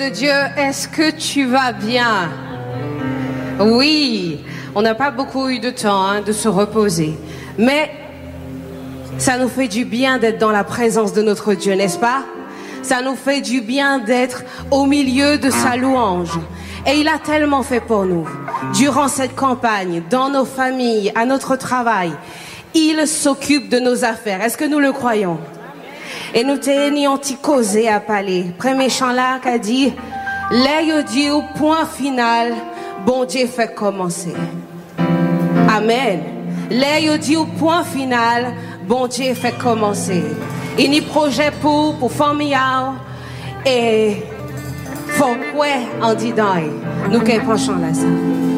Dieu, est-ce que tu vas bien? Oui, on n'a pas beaucoup eu de temps de se reposer, mais ça nous fait du bien d'être dans la présence de notre Dieu, n'est-ce pas? Ça nous fait du bien d'être au milieu de sa louange. Et il a tellement fait pour nous. Durant cette campagne, dans nos familles, à notre travail, il s'occupe de nos affaires. Est-ce que nous le croyons? Et nous tenions causé à parler. Premier chant là qui a dit, l'œil dit au point final, bon Dieu fait commencer. Amen. L'œil dit au point final, bon Dieu fait commencer. Il n'y a projet pour famille et faut quoi en disant nous qu'un chant là ça.